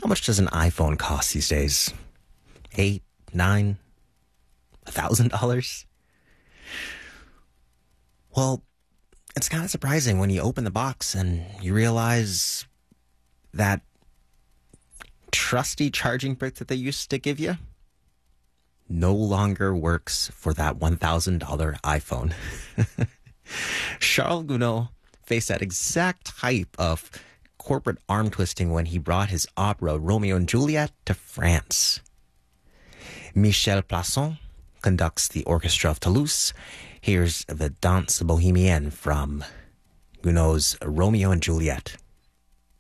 How much does an iPhone cost these days? $8, $9, $1,000? Well, it's kind of surprising when you open the box and you realize that trusty charging brick that they used to give you no longer works for that $1,000 iPhone. Charles Gounod faced that exact type of corporate arm twisting when he brought his opera Romeo and Juliet to France. Michel Plasson conducts the Orchestra of Toulouse. Here's the Danse Bohemienne from Gounod's Romeo and Juliet.